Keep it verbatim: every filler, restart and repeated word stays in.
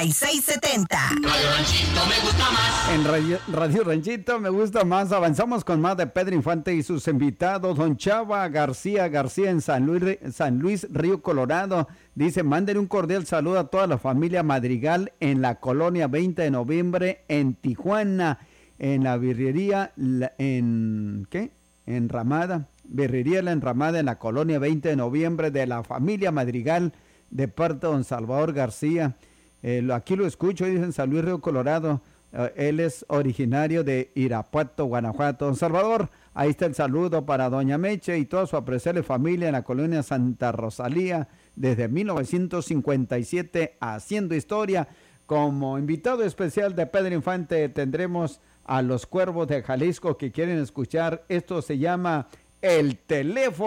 y seis setenta. Radio Ranchito me gusta más. En Radio, Radio Ranchito me gusta más. Avanzamos con más de Pedro Infante y sus invitados. Don Chava García García en San Luis, San Luis Río Colorado. Dice, manden un cordial saludo a toda la familia Madrigal en la colonia veinte de noviembre en Tijuana. En la birrería, en, ¿qué? Enramada. Birrería La Enramada en la colonia veinte de noviembre de la familia Madrigal de parte de don Salvador García. Eh, aquí lo escucho, dice en San Luis Río Colorado. Uh, él es originario de Irapuato, Guanajuato. Don Salvador, ahí está el saludo para doña Meche y toda su apreciable familia en la colonia Santa Rosalía desde mil novecientos cincuenta y siete haciendo historia. Como invitado especial de Pedro Infante tendremos a los Cuervos de Jalisco que quieren escuchar. Esto se llama El Teléfono.